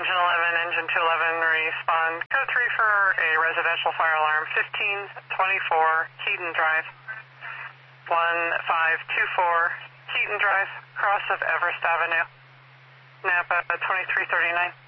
Engine 11, Engine 211, respond. Code 3 for a residential fire alarm, 1524 Keaton Drive. 1524 Keaton Drive, cross of Everest Avenue. Napa 2339.